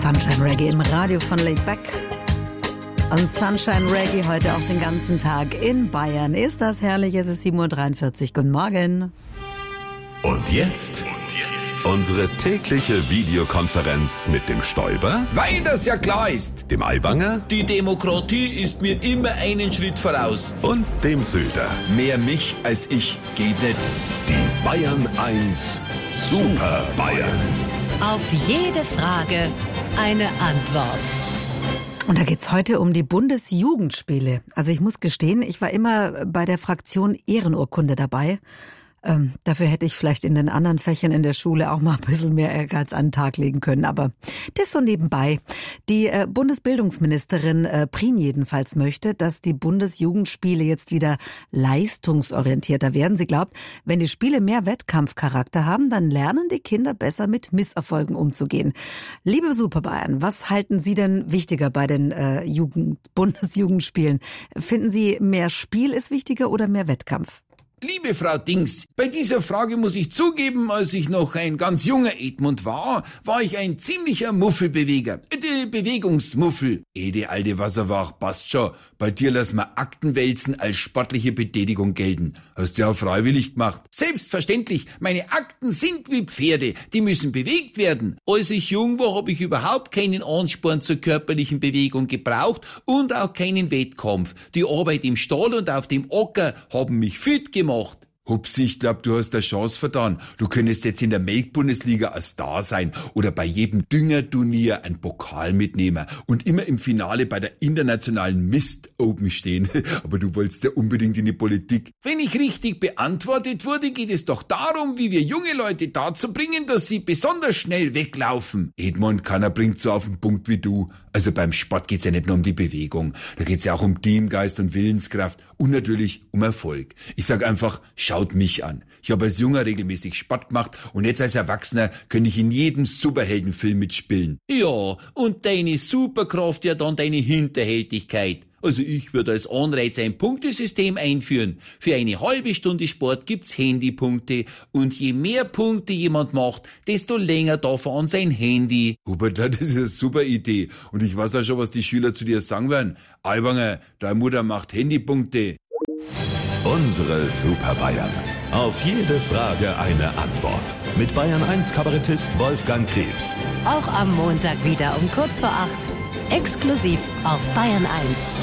Sunshine Reggae im Radio von Laidback. Und Sunshine Reggae heute auch den ganzen Tag in Bayern. Ist das herrlich? Es ist 7:43 Uhr. Guten Morgen. Und jetzt unsere tägliche Videokonferenz mit dem Stoiber, Weil das ja klar ist. dem Aiwanger Die Demokratie ist mir immer einen Schritt voraus. und dem Söder. Mehr mich als ich geht nicht. Die Bayern 1 Super Bayern. Auf jede Frage eine Antwort. Und da geht's heute um die Bundesjugendspiele. Also ich muss gestehen, ich war immer bei der Fraktion Ehrenurkunde dabei. Dafür hätte ich vielleicht in den anderen Fächern in der Schule auch mal ein bisschen mehr Ehrgeiz an den Tag legen können. Aber das so nebenbei. Die Bundesbildungsministerin Prien jedenfalls möchte, dass die Bundesjugendspiele jetzt wieder leistungsorientierter werden. Sie glaubt, wenn die Spiele mehr Wettkampfcharakter haben, dann lernen die Kinder besser mit Misserfolgen umzugehen. Liebe Superbayern, was halten Sie denn wichtiger bei den Bundesjugendspielen? Finden Sie, mehr Spiel ist wichtiger oder mehr Wettkampf? Liebe Frau Dings, bei dieser Frage muss ich zugeben, als ich noch ein ganz junger Edmund war ich ein ziemlicher Muffelbeweger. Bewegungsmuffel. Die alte Wasserwach, passt schon. Bei dir lassen wir Aktenwälzen als sportliche Betätigung gelten. Hast du ja auch freiwillig gemacht. Selbstverständlich, meine Akten sind wie Pferde, die müssen bewegt werden. Als ich jung war, habe ich überhaupt keinen Ansporn zur körperlichen Bewegung gebraucht und auch keinen Wettkampf. Die Arbeit im Stall und auf dem Acker haben mich fit gemacht. Hupsi, ich glaub, du hast eine Chance vertan. Du könntest jetzt in der Melkbundesliga ein Star sein oder bei jedem Düngerturnier einen Pokal mitnehmen und immer im Finale bei der internationalen Mist Open stehen. Aber du wolltest ja unbedingt in die Politik. Wenn ich richtig beantwortet wurde, geht es doch darum, wie wir junge Leute dazu bringen, dass sie besonders schnell weglaufen. Edmund, keiner bringt so auf den Punkt wie du. Also beim Sport geht's ja nicht nur um die Bewegung. Da geht's ja auch um Teamgeist und Willenskraft und natürlich um Erfolg. Ich sag einfach, schaut mich an. Ich habe als Junger regelmäßig Sport gemacht und jetzt als Erwachsener könnte ich in jedem Superheldenfilm mitspielen. Ja, und deine Superkraft ja dann deine Hinterhältigkeit. Also ich würde als Anreiz ein Punktesystem einführen. Für eine halbe Stunde Sport gibt's Handypunkte und je mehr Punkte jemand macht, desto länger darf er an sein Handy. Hubert, das ist eine super Idee. Und ich weiß auch schon, was die Schüler zu dir sagen werden. Aiwanger, deine Mutter macht Handypunkte. Unsere Super Bayern. Auf jede Frage eine Antwort. Mit Bayern 1 Kabarettist Wolfgang Krebs. Auch am Montag wieder um kurz vor 8. Exklusiv auf Bayern 1.